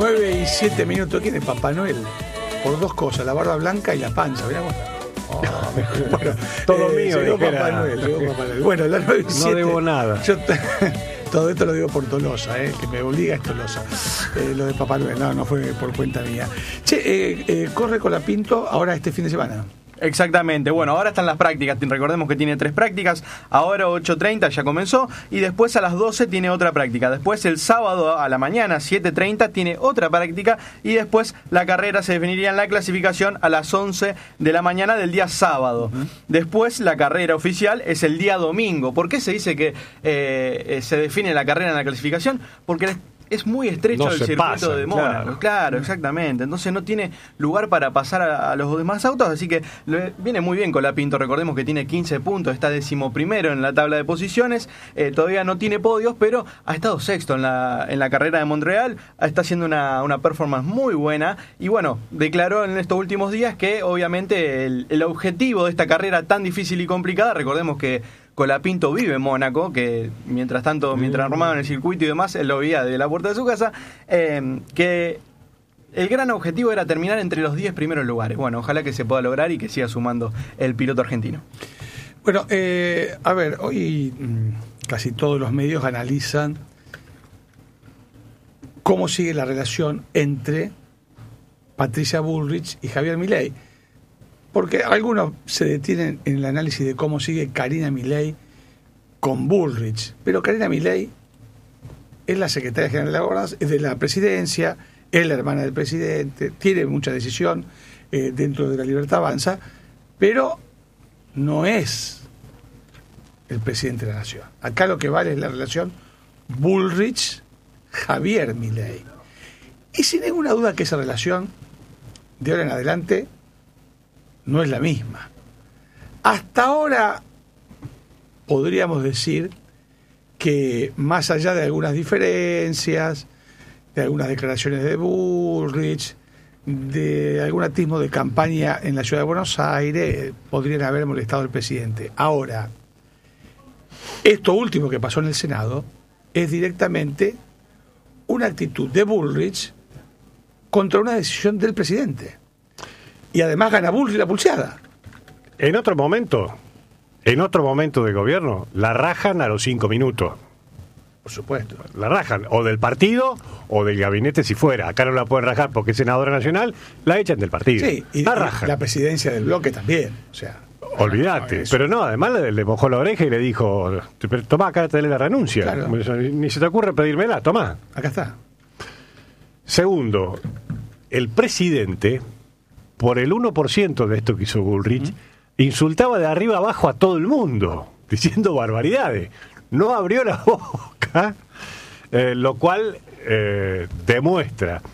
9:07. ¿Quién es Papá Noel? Por dos cosas, la barba blanca y la panza. Mirá cómo está. Bueno, todo mío. Llegó Papá Noel. Bueno, la 9:07. No debo nada. Todo esto lo digo por Tolosa, que me obliga es Tolosa. Lo de Papá Noel, no fue por cuenta mía. Che, corre con la Pinto ahora este fin de semana. Exactamente, bueno, ahora están las prácticas, recordemos que tiene 3 prácticas, ahora 8:30 ya comenzó y después a las 12 tiene otra práctica, después el sábado a la mañana 7:30 tiene otra práctica y después la carrera se definiría en la clasificación a las 11 de la mañana del día sábado. Después la carrera oficial es el día domingo. ¿Por qué se dice que se define la carrera en la clasificación? Porque es muy estrecho el circuito de Mónaco. Claro, exactamente. Entonces no tiene lugar para pasar a los demás autos, así que viene muy bien con la Pinto. Recordemos que tiene 15 puntos, está 11º en la tabla de posiciones, todavía no tiene podios, pero ha estado sexto en la carrera de Montreal, está haciendo una performance muy buena y bueno, declaró en estos últimos días que obviamente el objetivo de esta carrera tan difícil y complicada, recordemos que Colapinto vive en Mónaco, que mientras armaban el circuito y demás, él lo veía de la puerta de su casa, que el gran objetivo era terminar entre los 10 primeros lugares. Bueno, ojalá que se pueda lograr y que siga sumando el piloto argentino. Bueno, a ver, hoy casi todos los medios analizan cómo sigue la relación entre Patricia Bullrich y Javier Milei. Porque algunos se detienen en el análisis de cómo sigue Karina Milei con Bullrich. Pero Karina Milei es la secretaria general de la presidencia, es la hermana del presidente, tiene mucha decisión dentro de la Libertad Avanza, pero no es el presidente de la nación. Acá lo que vale es la relación Bullrich-Javier Milei. Y sin ninguna duda que esa relación, de ahora en adelante, no es la misma. Hasta ahora podríamos decir que más allá de algunas diferencias, de algunas declaraciones de Bullrich, de algún atismo de campaña en la ciudad de Buenos Aires, podrían haber molestado al presidente. Ahora, esto último que pasó en el Senado es directamente una actitud de Bullrich contra una decisión del presidente. Y además gana Bullrich la pulseada. En otro momento de gobierno, la rajan a los 5 minutos. Por supuesto. La rajan, o del partido, o del gabinete si fuera. Acá no la pueden rajar porque es senadora nacional, la echan del partido. Sí, y la rajan. La presidencia del bloque también. O sea, olvídate. Pero no, además le mojó la oreja y le dijo, tomá, acá te la renuncia. Claro. Ni se te ocurre pedírmela, tomá. Acá está. Segundo, el presidente, por el 1% de esto que hizo Bullrich, insultaba de arriba abajo a todo el mundo, diciendo barbaridades. No abrió la boca, lo cual demuestra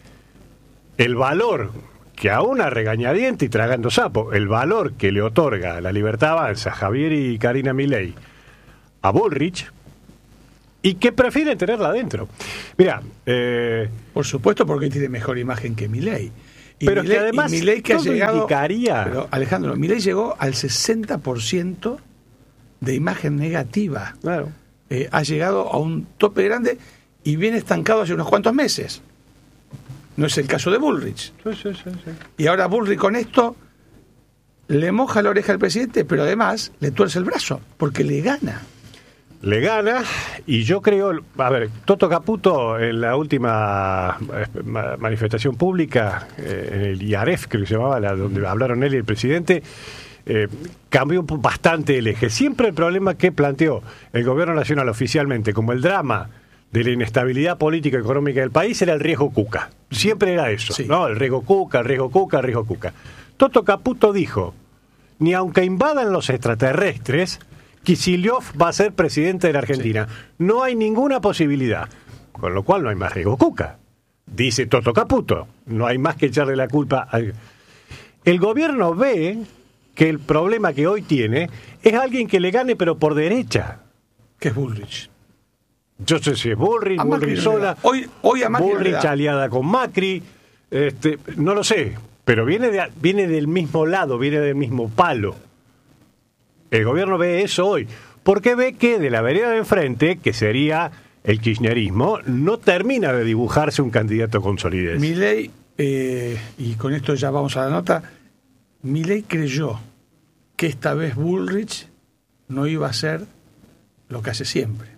el valor que a una regañadiente y tragando sapo, el valor que le otorga la Libertad Avanza, Javier y Karina Milei, a Bullrich, y que prefieren tenerla adentro. Mira, por supuesto, porque tiene mejor imagen que Milei. Pero Milei, que además Milei que ha llegado, indicaría... Pero Alejandro, Milei llegó al 60% de imagen negativa. Claro. Ha llegado a un tope grande y viene estancado hace unos cuantos meses. No es el caso de Bullrich. Sí. Y ahora Bullrich con esto le moja la oreja al presidente, pero además le tuerce el brazo, porque le gana. Le gana, y yo creo, a ver, Toto Caputo en la última manifestación pública, en el IAREF, creo que se llamaba, donde hablaron él y el presidente, cambió bastante el eje. Siempre el problema que planteó el gobierno nacional oficialmente como el drama de la inestabilidad política y económica del país era el riesgo Cuca. Siempre era eso, sí. ¿No? El riesgo Cuca, el riesgo Cuca, el riesgo Cuca. Toto Caputo dijo, ni aunque invadan los extraterrestres, Kicillof va a ser presidente de la Argentina. Sí. No hay ninguna posibilidad. Con lo cual no hay más riesgo Cuca. Dice Toto Caputo. No hay más que echarle la culpa al... El gobierno ve que el problema que hoy tiene es alguien que le gane pero por derecha. Que es Bullrich. Yo sé si es Bullrich, Bullrich sola. Hoy a Macri Bullrich aliada con Macri. No lo sé. Pero viene del mismo lado, viene del mismo palo. El gobierno ve eso hoy, porque ve que de la vereda de enfrente, que sería el kirchnerismo, no termina de dibujarse un candidato con solidez. Milei, y con esto ya vamos a la nota, Milei creyó que esta vez Bullrich no iba a ser lo que hace siempre.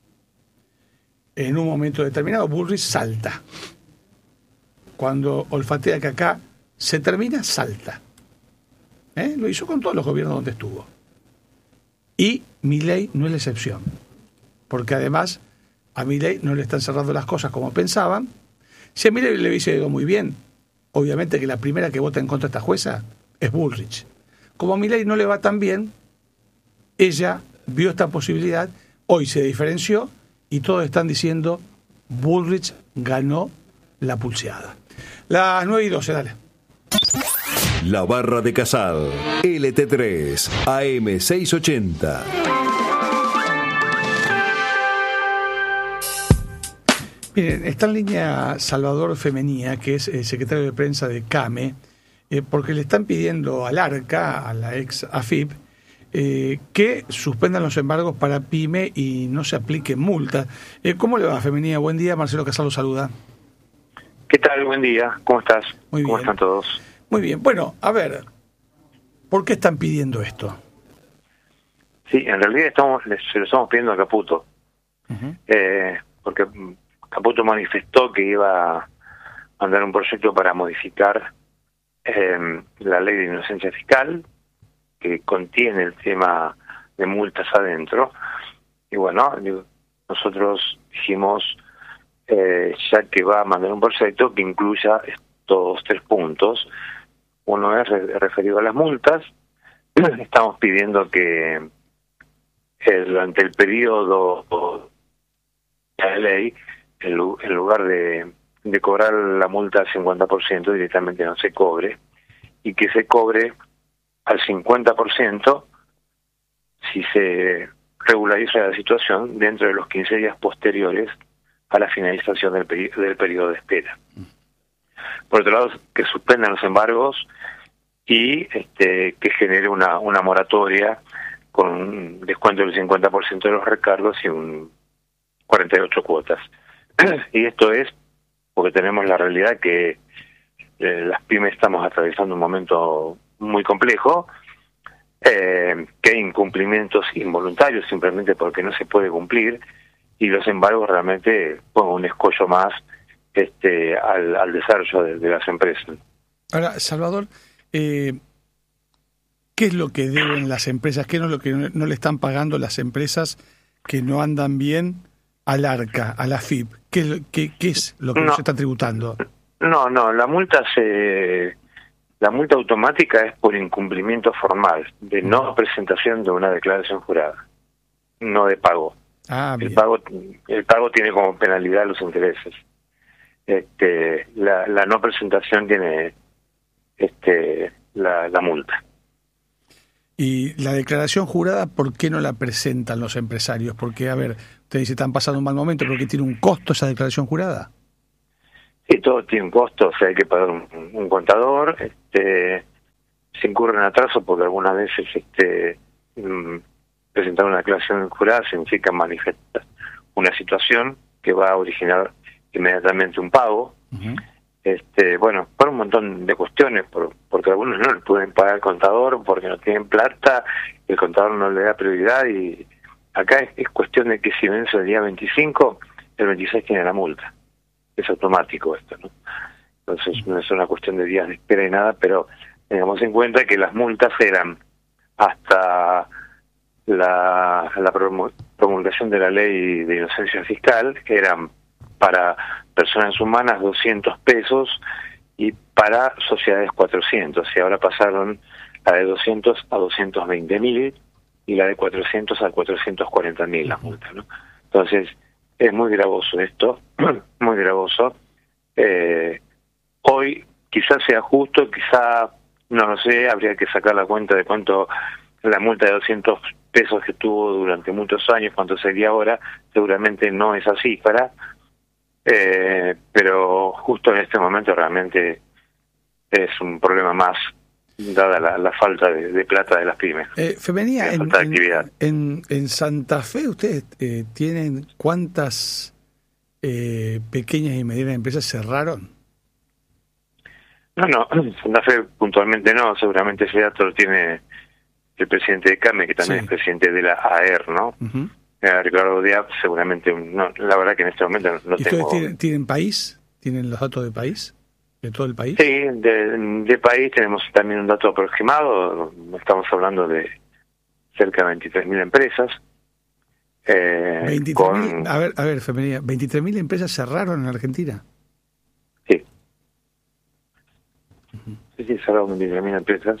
En un momento determinado, Bullrich salta. Cuando olfatea que acá se termina, salta. Lo hizo con todos los gobiernos donde estuvo. Y Milei no es la excepción. Porque además, a Milei no le están cerrando las cosas como pensaban. Si a Milei le hubiese ido muy bien, obviamente que la primera que vota en contra de esta jueza es Bullrich. Como a Milei no le va tan bien, ella vio esta posibilidad, hoy se diferenció y todos están diciendo Bullrich ganó la pulseada. Las 9:12, dale. La Barra de Casal, LT3, AM680. Miren, está en línea Salvador Femenía, que es secretario de prensa de CAME, porque le están pidiendo al ARCA, a la ex AFIP, que suspendan los embargos para PYME y no se apliquen multas. ¿Cómo le va, Femenía? Buen día, Marcelo Casal lo saluda. ¿Qué tal? Buen día, ¿cómo estás? Muy bien. ¿Cómo están todos? Muy bien, bueno, a ver, ¿por qué están pidiendo esto? Sí, en realidad se lo estamos pidiendo a Caputo, porque Caputo manifestó que iba a mandar un proyecto para modificar la ley de inocencia fiscal, que contiene el tema de multas adentro. Y bueno, nosotros dijimos, ya que va a mandar un proyecto que incluya estos 3 puntos. Uno es referido a las multas. Estamos pidiendo que durante el periodo de la ley, en lugar de cobrar la multa al 50%, directamente no se cobre, y que se cobre al 50% si se regulariza la situación dentro de los 15 días posteriores a la finalización del periodo de espera. Por otro lado, que suspendan los embargos y que genere una moratoria con un descuento del 50% de los recargos y un 48 cuotas. Y esto es porque tenemos la realidad que las pymes estamos atravesando un momento muy complejo, que hay incumplimientos involuntarios simplemente porque no se puede cumplir, y los embargos realmente ponen un escollo más al desarrollo de las empresas. Ahora, Salvador, ¿qué es lo que deben las empresas? ¿Qué es lo que no le están pagando las empresas que no andan bien al ARCA, a la FIP? ¿Qué es lo que no se está tributando? No, la multa automática es por incumplimiento formal, de no presentación de una declaración jurada, no de pago. El pago tiene como penalidad los intereses. La no presentación tiene la multa. Y la declaración jurada, ¿por qué no la presentan los empresarios? Porque, a ver, ustedes dicen, están pasando un mal momento, pero ¿qué tiene un costo esa declaración jurada? Sí, todo tiene un costo, o sea, hay que pagar un contador, se incurre en atraso porque algunas veces presentar una declaración jurada significa manifestar una situación que va a originar inmediatamente un pago. Bueno, por un montón de cuestiones, porque algunos no le pueden pagar al contador porque no tienen plata, el contador no le da prioridad, y acá es cuestión de que si vence el día 25, el 26 tiene la multa. Es automático esto, ¿no? Entonces no es una cuestión de días de espera y nada, pero tengamos en cuenta que las multas eran hasta la promulgación de la ley de inocencia fiscal, que eran para personas humanas 200 pesos y para sociedades 400, y ahora pasaron la de 200 a 220.000 y la de 400 a 440.000 las multas, ¿no? Entonces es muy gravoso esto, muy gravoso. Hoy quizás sea justo, quizá no lo sé, habría que sacar la cuenta de cuánto la multa de 200 pesos que tuvo durante muchos años, cuánto sería ahora. Seguramente no es así, pero justo en este momento realmente es un problema más dada la falta de plata de las pymes. Femenía, La falta de actividad. en Santa Fe, ¿ustedes tienen cuántas pequeñas y medianas empresas cerraron? No, Santa Fe puntualmente no, seguramente ese dato lo tiene el presidente de CAME, que también Sí. es presidente de la AER, ¿no? Uh-huh. Ricardo Diab, seguramente, no, la verdad que en este momento no ¿Y tengo... ustedes tienen país? ¿Tienen los datos de país? ¿De todo el país? Sí, de país tenemos también un dato aproximado, estamos hablando de cerca de 23.000 empresas. 23.000, a ver, Femenía, ¿23.000 empresas cerraron en Argentina? Sí. Sí, cerraron 23.000 empresas.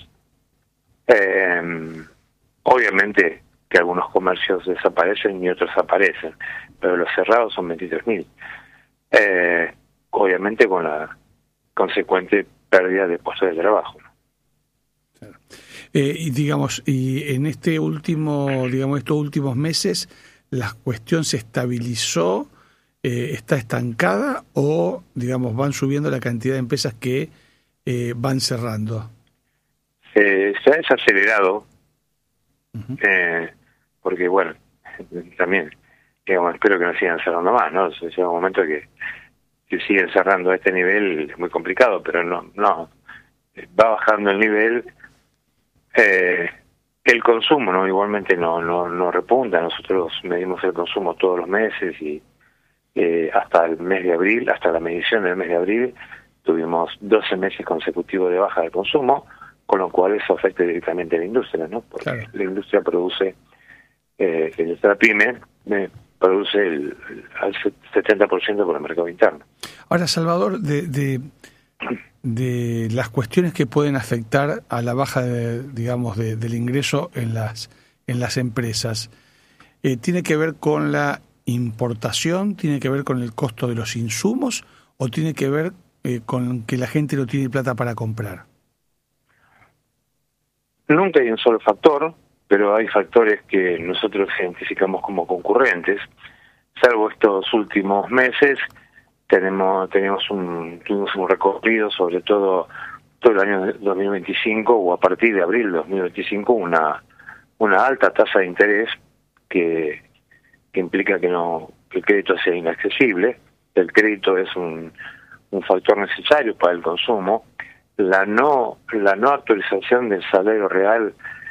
Obviamente que algunos comercios desaparecen y otros aparecen, pero los cerrados son 23.000. Obviamente con la consecuente pérdida de puestos de trabajo. Y digamos, y en estos últimos meses, ¿la cuestión se estabilizó, está estancada o, digamos, van subiendo la cantidad de empresas que van cerrando? Se ha desacelerado, uh-huh. Porque, bueno, también, digamos, espero que no sigan cerrando más, ¿no? Llega un momento que si siguen cerrando a este nivel es muy complicado, pero no va bajando el nivel. El consumo, ¿no? Igualmente no repunta. Nosotros medimos el consumo todos los meses y hasta el mes de abril, hasta la medición del mes de abril, tuvimos 12 meses consecutivos de baja del consumo, con lo cual eso afecta directamente a la industria, ¿no? Porque claro, la industria produce, la industria pyme produce al 70% por el mercado interno. Ahora, Salvador, de las cuestiones que pueden afectar a la baja, del ingreso en las empresas, ¿tiene que ver con la importación, tiene que ver con el costo de los insumos o tiene que ver con que la gente no tiene plata para comprar? Nunca hay un solo factor, pero hay factores que nosotros identificamos como concurrentes. Salvo estos últimos meses, tuvimos un recorrido, sobre todo el año 2025 o a partir de abril de 2025, una alta tasa de interés que implica que el crédito sea inaccesible. El crédito es un factor necesario para el consumo. La no actualización del salario real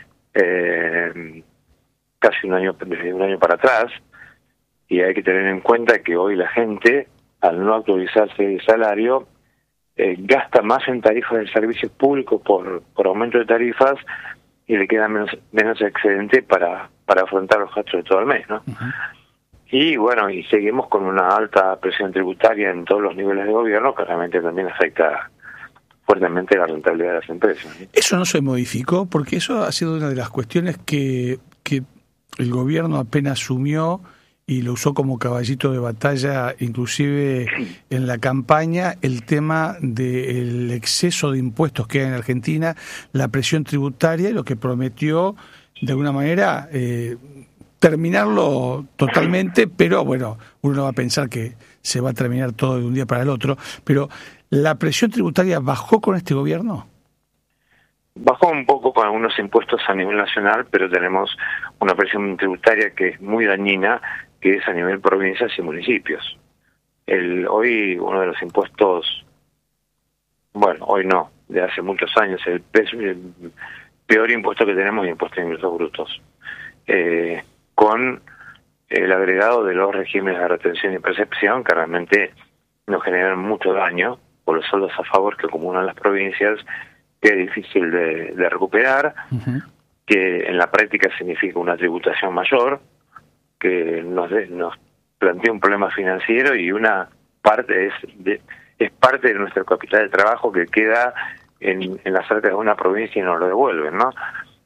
casi desde un año para atrás, y hay que tener en cuenta que hoy la gente, al no actualizarse el salario, gasta más en tarifas de servicios públicos por aumento de tarifas y le queda menos excedente para afrontar los gastos de todo el mes, ¿no? Uh-huh. Y bueno, y seguimos con una alta presión tributaria en todos los niveles de gobierno, que realmente también afecta fuertemente la rentabilidad de las empresas. Eso no se modificó, porque eso ha sido una de las cuestiones que el gobierno apenas asumió y lo usó como caballito de batalla, inclusive en la campaña, el tema del exceso de impuestos que hay en Argentina, la presión tributaria, y lo que prometió de alguna manera terminarlo totalmente, pero bueno, uno no va a pensar que se va a terminar todo de un día para el otro, pero ¿la presión tributaria bajó con este gobierno? Bajó un poco con algunos impuestos a nivel nacional, pero tenemos una presión tributaria que es muy dañina, que es a nivel provincias y municipios. Hoy uno de los impuestos, bueno, hoy no, de hace muchos años, el peor impuesto que tenemos es el impuesto de ingresos brutos. Con el agregado de los regímenes de retención y percepción, que realmente nos generan mucho daño por los saldos a favor que acumulan las provincias, que es difícil de recuperar, uh-huh. Que en la práctica significa una tributación mayor, que nos plantea un problema financiero, y una parte es parte de nuestro capital de trabajo que queda en las arcas de una provincia y nos lo devuelven, ¿no?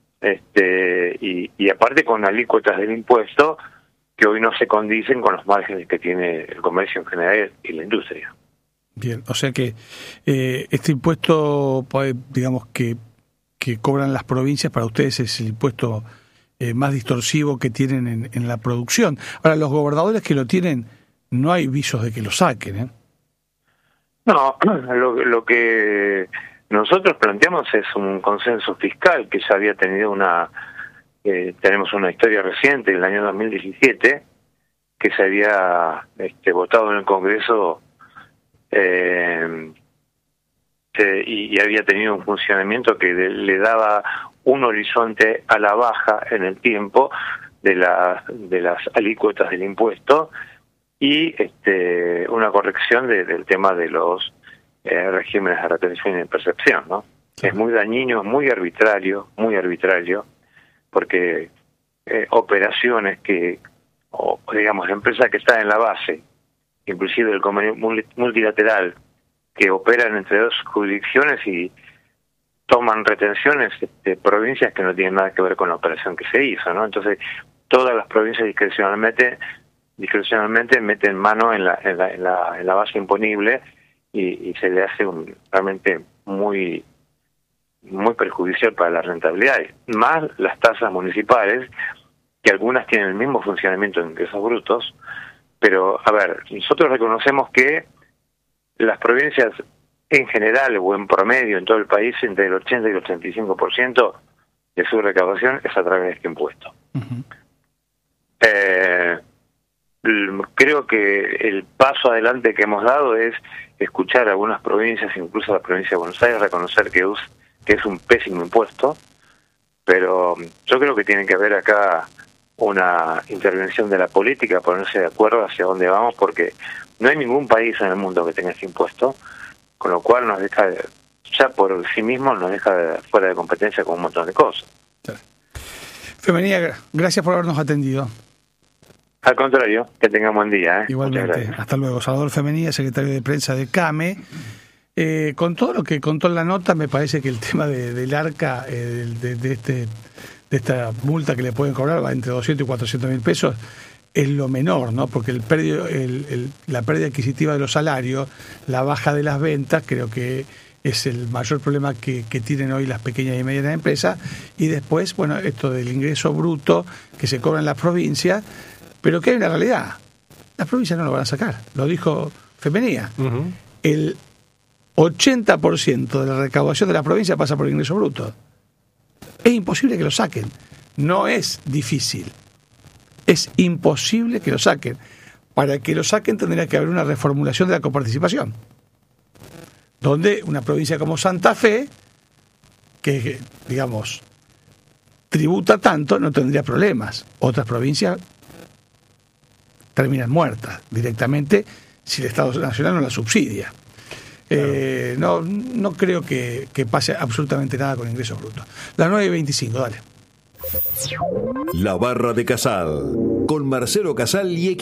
Y aparte con alícuotas del impuesto que hoy no se condicen con los márgenes que tiene el comercio en general y la industria. Bien, o sea que este impuesto, digamos, que cobran las provincias, para ustedes es el impuesto más distorsivo que tienen en la producción. Ahora, los gobernadores que lo tienen, no hay visos de que lo saquen, ¿eh? No, lo que nosotros planteamos es un consenso fiscal que ya había tenido tenemos una historia reciente, en el año 2017, que se había votado en el Congreso y había tenido un funcionamiento que le daba un horizonte a la baja en el tiempo de las alícuotas del impuesto y una corrección del tema de los regímenes de retención y de percepción, ¿no? Sí. Es muy dañino, muy arbitrario, porque operaciones o digamos, empresas que están en la base, inclusive el convenio multilateral, que operan entre dos jurisdicciones y toman retenciones provincias que no tienen nada que ver con la operación que se hizo, ¿no? Entonces, todas las provincias discrecionalmente meten mano en la base imponible y se le hace realmente muy muy perjudicial para las rentabilidades, más las tasas municipales, que algunas tienen el mismo funcionamiento de ingresos brutos, pero, a ver, nosotros reconocemos que las provincias en general o en promedio en todo el país, entre el 80 y el 85% de su recaudación es a través de este impuesto. Uh-huh. Creo que el paso adelante que hemos dado es escuchar a algunas provincias, incluso la provincia de Buenos Aires, reconocer que es un pésimo impuesto, pero yo creo que tiene que haber acá una intervención de la política, ponerse de acuerdo hacia dónde vamos, porque no hay ningún país en el mundo que tenga este impuesto, con lo cual nos deja, ya por sí mismo, nos deja fuera de competencia con un montón de cosas. Femenía, gracias por habernos atendido. Al contrario, que tengan buen día. Igualmente, hasta luego. Salvador Femenía, secretario de prensa de CAME. Con todo lo que contó en la nota, me parece que el tema del ARCA, de esta multa que le pueden cobrar, va entre 200 y 400 mil pesos, es lo menor, ¿no? Porque la pérdida adquisitiva de los salarios, la baja de las ventas, creo que es el mayor problema que tienen hoy las pequeñas y medianas empresas. Y después, bueno, esto del ingreso bruto que se cobra en las provincias, pero que hay una realidad. Las provincias no lo van a sacar, lo dijo Femenía. Uh-huh. El 80% de la recaudación de la provincia pasa por ingreso bruto. Es imposible que lo saquen. No es difícil. Es imposible que lo saquen. Para que lo saquen tendría que haber una reformulación de la coparticipación, donde una provincia como Santa Fe, que digamos tributa tanto, no tendría problemas. Otras provincias terminan muertas directamente si el Estado Nacional no la subsidia. Claro. No creo que pase absolutamente nada con ingresos brutos. Las 9:25, dale. La Barra de Casal, con Marcelo Casal y